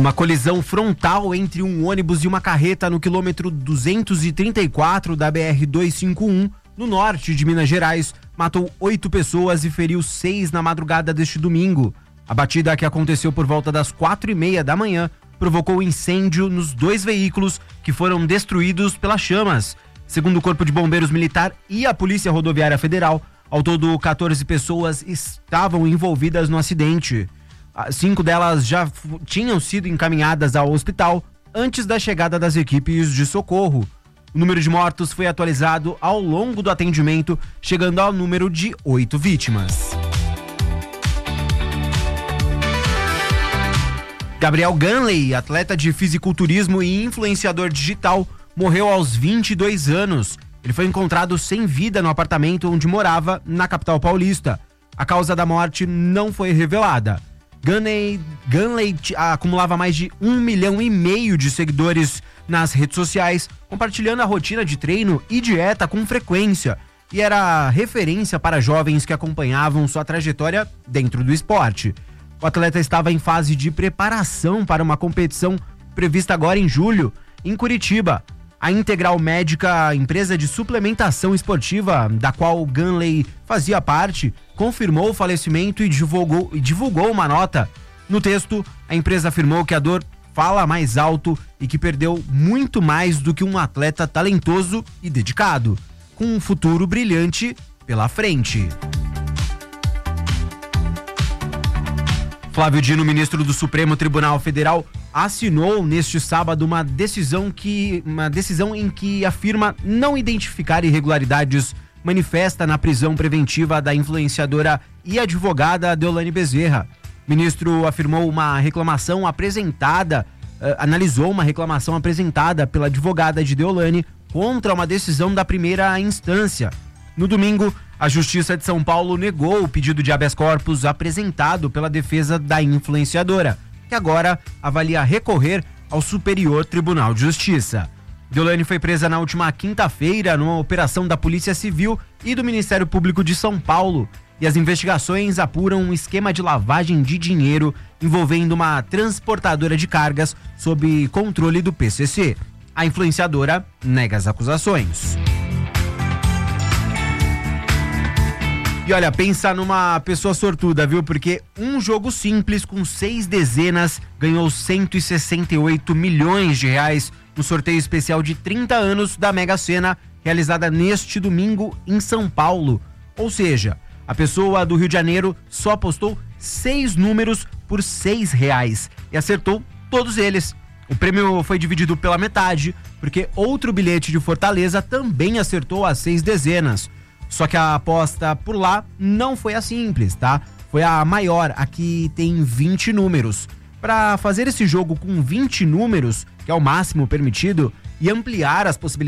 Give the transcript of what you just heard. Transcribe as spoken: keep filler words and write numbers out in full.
Uma colisão frontal entre um ônibus e uma carreta no quilômetro duzentos e trinta e quatro da B R duzentos e cinquenta e um, no norte de Minas Gerais, matou oito pessoas e feriu seis na madrugada deste domingo. A batida, que aconteceu por volta das quatro e meia da manhã, provocou incêndio nos dois veículos que foram destruídos pelas chamas. Segundo o Corpo de Bombeiros Militar e a Polícia Rodoviária Federal, ao todo quatorze pessoas estavam envolvidas no acidente. Cinco delas já f- tinham sido encaminhadas ao hospital antes da chegada das equipes de socorro. O número de mortos foi atualizado ao longo do atendimento, chegando ao número de oito vítimas. Gabriel Ganley, atleta de fisiculturismo e influenciador digital, morreu aos vinte e dois anos. Ele foi encontrado sem vida no apartamento onde morava, na capital paulista. A causa da morte não foi revelada. Ganley, Ganley acumulava mais de um milhão e meio de seguidores nas redes sociais, compartilhando a rotina de treino e dieta com frequência, e era referência para jovens que acompanhavam sua trajetória dentro do esporte. O atleta estava em fase de preparação para uma competição prevista agora em julho, em Curitiba. A Integral Médica, empresa de suplementação esportiva da qual Ganley fazia parte, confirmou o falecimento e divulgou, e divulgou uma nota. No texto, a empresa afirmou que a dor fala mais alto e que perdeu muito mais do que um atleta talentoso e dedicado, com um futuro brilhante pela frente. Flávio Dino, ministro do Supremo Tribunal Federal, assinou neste sábado uma decisão, que, uma decisão em que afirma não identificar irregularidades manifesta na prisão preventiva da influenciadora e advogada Deolane Bezerra. O ministro afirmou uma reclamação apresentada, uh, analisou uma reclamação apresentada pela advogada de Deolane contra uma decisão da primeira instância. No domingo, a Justiça de São Paulo negou o pedido de habeas corpus apresentado pela defesa da influenciadora, que agora avalia recorrer ao Superior Tribunal de Justiça. Deolane foi presa na última quinta-feira numa operação da Polícia Civil e do Ministério Público de São Paulo, e as investigações apuram um esquema de lavagem de dinheiro envolvendo uma transportadora de cargas sob controle do P C C. A influenciadora nega as acusações. E olha, pensa numa pessoa sortuda, viu? Porque um jogo simples com seis dezenas ganhou cento e sessenta e oito milhões de reais no sorteio especial de trinta anos da Mega Sena, realizada neste domingo em São Paulo. Ou seja, a pessoa do Rio de Janeiro só apostou seis números por seis reais e acertou todos eles. O prêmio foi dividido pela metade, porque outro bilhete de Fortaleza também acertou as seis dezenas. Só que a aposta por lá não foi a simples, tá? Foi a maior, aqui tem vinte números. Para fazer esse jogo com vinte números, que é o máximo permitido, e ampliar as possibilidades